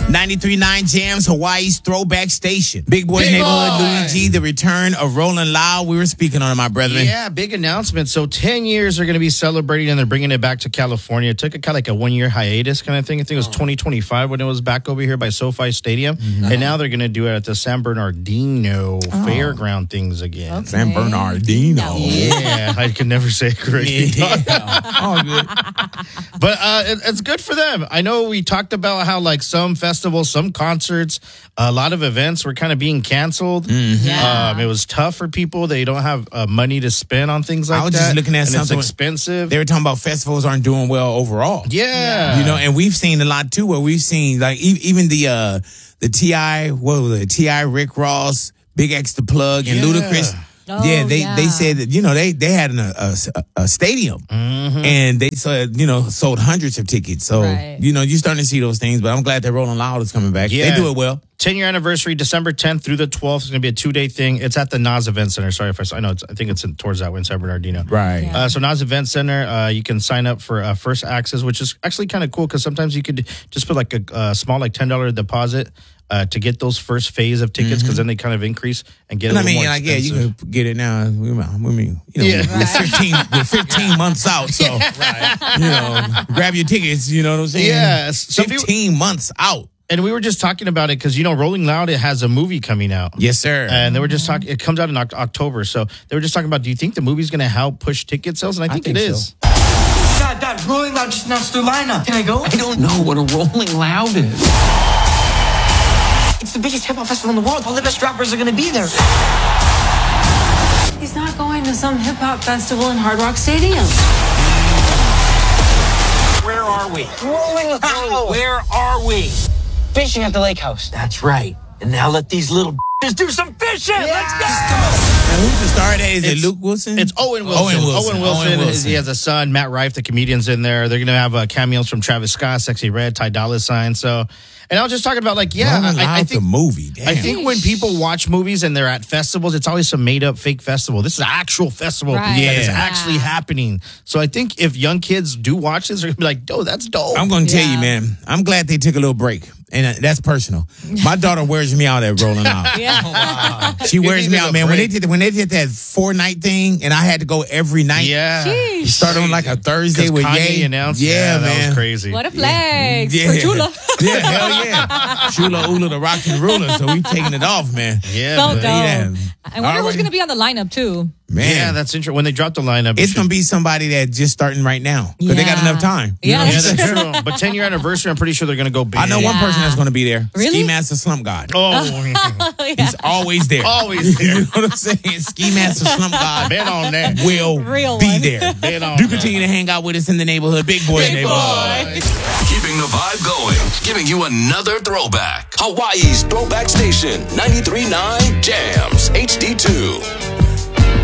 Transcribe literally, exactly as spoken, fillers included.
ninety-three point nine Jams, Hawaii's throwback station. Big Boy Big Neighborhood, Boy. Louis G, the return of Rolling Loud. We were speaking on it, my brethren. Yeah, big announcement. So ten years are going to be celebrating, and they're bringing it back to California. It took a kind of like a one-year hiatus kind of thing. I think it was twenty twenty-five when it was back over here by SoFi Stadium. Mm-hmm. And now they're going to do it at the San Bernardino oh. Fairground things again. Okay. San Bernardino. Yeah, I can never say it correctly. Yeah. All good. But uh, it, it's good for them. I know we talked about how like some festivals, some concerts, a lot of events were kind of being canceled. Mm-hmm. Yeah. Um, it was tough for people. They don't have uh, money to spend on things like that. I was just looking at and something. It's expensive. They were talking about festivals aren't doing well overall. Yeah. You know, and we've seen a lot too where we've seen like e- even the uh, the T I, what was it, T I, Rick Ross, Big X the Plug, and Yeah. Ludacris. Oh, yeah, they yeah. they said that, you know, they they had an, a, a, a stadium Mm-hmm. and they said, you know, sold hundreds of tickets. So, Right. you know, you're starting to see those things, but I'm glad that Rolling Loud is coming back. Yeah. They do it well. ten-year anniversary, December tenth through the twelfth. It's going to be a two-day thing. It's at the Nas Event Center. Sorry if I, I know. It's, I think it's in, towards that way in San Bernardino. Right. Yeah. Uh, so Nas Event Center, uh, you can sign up for uh, first access, which is actually kind of cool because sometimes you could just put like a, a small, like ten dollars deposit uh, to get those first phase of tickets because then they kind of increase and get a And I little mean, more like, yeah, expensive. you can get it now. We, I mean, you know, Yeah. we're, fifteen, we're fifteen months out, so, you know, grab your tickets, you know what I'm saying? Yeah, some people- fifteen months out. And we were just talking about it because, you know, Rolling Loud, it has a movie coming out. Yes, sir. And they were just talking, it comes out in Oct- October. So they were just talking about, do you think the movie's going to help push ticket sales? And I think, think it so. is. Dad, Dad, Rolling Loud just announced their lineup. Can I go? I don't know what a Rolling Loud is. It's the biggest hip hop festival in the world. All the best rappers are going to be there. He's not going to some hip hop festival in Hard Rock Stadium. Where are we? Rolling Loud. Where are we? Fishing at the lake house. That's right. And now let these little b****s do some fishing. Let's go. And who's the star there? Is It's- it Luke Wilson? It's Owen Wilson. Owen Wilson. Owen Wilson, Owen Wilson. Is, he has a son, Matt Rife, the comedian's in there. They're going to have uh, cameos from Travis Scott, Sexy Red, Ty Dolla $ign. So, and I was just talking about like, yeah, Rolling I, I Loud, think the movie. Damn. I think when people watch movies and they're at festivals, it's always some made up fake festival. This is an actual festival Right. that is Yeah. actually happening. So I think if young kids do watch this, they're going to be like, oh, that's dope. I'm going to tell Yeah. you, man, I'm glad they took a little break. And uh, that's personal. My daughter wears me out at Rolling Loud. Yeah. She wears me needed out, a man. When they break. did when they did that four night thing, and I had to go every night. yeah. Sheesh. It started on like a Thursday 'Cause with Kanye Ye. announced, yeah, yeah, that man. was crazy. What a flex Yeah. for Chula. Yeah, hell yeah. Chula Ula, the rock and ruler. So we taking it off, man. Yeah, So man. dope. Yeah. I wonder who's Already- going to be on the lineup, too. Man. Yeah, that's interesting. When they drop the lineup, It's it going to should- be somebody that just starting right now. Because they got Yeah. enough time. Yeah, Yeah, that's that's true. true. But ten year anniversary, I'm pretty sure they're going to go big. I know one Yeah. person that's going to be there. Really? Ski Master Slump God. Oh, He's always there. always there. You know what I'm saying? Ski Master Slump God Bet on that. will Real be one. there. Bet on Do that. continue to hang out with us in the neighborhood. Big boy Big neighborhood. boy. Keeping the vibe going, giving you another throwback. Hawaii's throwback station, ninety-three point nine Jams H D two.